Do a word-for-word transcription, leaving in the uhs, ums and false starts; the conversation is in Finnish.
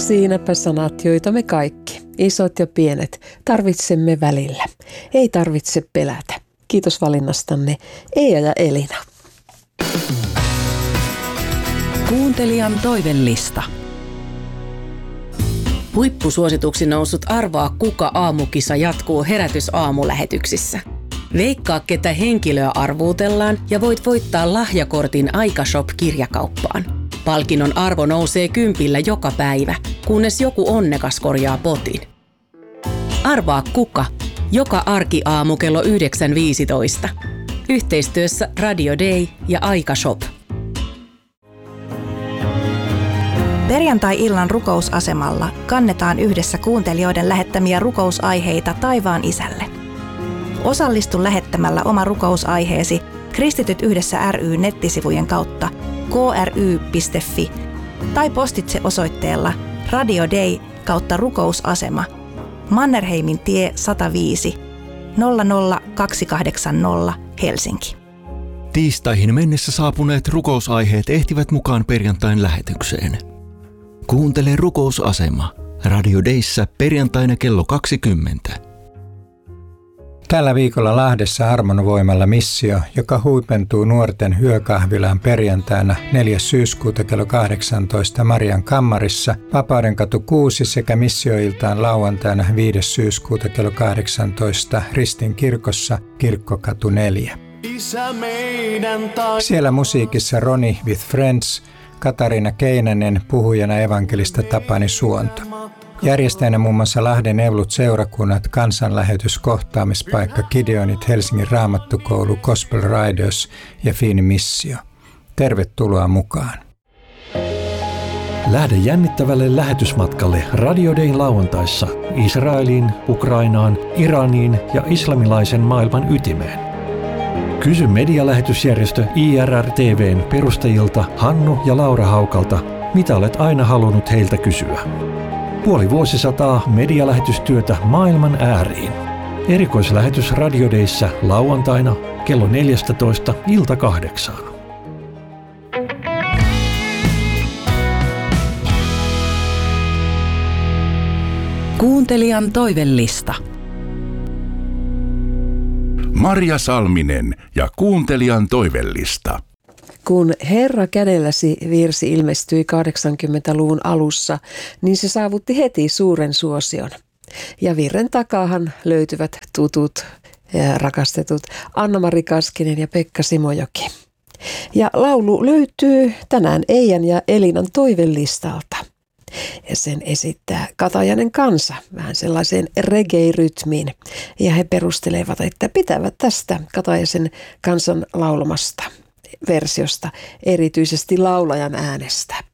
siinäpä sanat, joita me kaikki, isot ja pienet, tarvitsemme välillä. Ei tarvitse pelätä. Kiitos valinnastanne, Eija ja Elina. Kuuntelijan toivellista. Huippusuosituksi noussut Arvaa kuka -aamukisa jatkuu Herätys-aamulähetyksissä. Veikkaa, ketä henkilöä arvuutellaan ja voit voittaa lahjakortin Aikashop-kirjakauppaan. Palkinnon arvo nousee kympillä joka päivä, kunnes joku onnekas korjaa potin. Arvaa kuka, joka arkiaamu kello yhdeksän viisitoista. Yhteistyössä Radio Day ja Aikashop. Perjantai-illan rukousasemalla kannetaan yhdessä kuuntelijoiden lähettämiä rukousaiheita taivaan isälle. Osallistu lähettämällä oma rukousaiheesi Kristityt yhdessä ry nettisivujen kautta k r y piste f i tai postitse osoitteella Radio Day kautta rukousasema Mannerheimin tie sata viisi nolla nolla kaksi kahdeksan nolla Helsinki. Tiistaihin mennessä saapuneet rukousaiheet ehtivät mukaan perjantain lähetykseen. Kuuntele rukousasema Radio Dayssä perjantaina kello kaksikymmentä. Tällä viikolla Lahdessa Armon voimalla missio, joka huipentuu nuorten yökahvilaan perjantaina neljäs syyskuuta kello kahdeksantoista Marian kammarissa, Vapaudenkatu kuusi sekä missioiltaan lauantaina viides syyskuuta kello kahdeksantoista Ristin kirkossa, Kirkkokatu neljä. Siellä musiikissa Roni with Friends, Katariina Keinänen, puhujana evankelista Tapani Suonto. Järjestäjänä muun muassa Lahden Evlut seurakunnat, kansanlähetys, kohtaamispaikka, Gideonit, Helsingin Raamattukoulu, Gospel Riders ja Fiini Missio. Tervetuloa mukaan. Lähde jännittävälle lähetysmatkalle Radio Dayn lauantaissa Israeliin, Ukrainaan, Iraniin ja islamilaisen maailman ytimeen. Kysy medialähetysjärjestö I R R T V:n perustajilta Hannu ja Laura Haukalta, mitä olet aina halunnut heiltä kysyä. Puoli vuosisataa medialähetystyötä maailman ääriin. Erikoislähetys Radio Dayssä lauantaina kello neljätoista ilta kahdeksaan. Kuuntelijan toivellista. Marja Salminen ja kuuntelijan toivellista. Kun Herra kädelläsi -virsi ilmestyi kahdeksankymmentäluvun alussa, niin se saavutti heti suuren suosion. Ja virren takaahan löytyvät tutut ja rakastetut Anna-Mari Kaskinen ja Pekka Simojoki. Ja laulu löytyy tänään Eijan ja Elinan toivelistalta. Ja sen esittää Katajainen kansa vähän sellaiseen reggae-rytmiin. Ja he perustelevat, että pitävät tästä Katajaisen kansan laulamasta versiosta, erityisesti laulajan äänestä.